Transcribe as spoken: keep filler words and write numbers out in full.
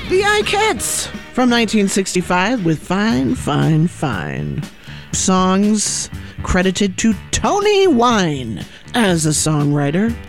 The Ikettes from nineteen sixty-five with Fine, Fine, Fine. Songs credited to Tony Wine as a songwriter.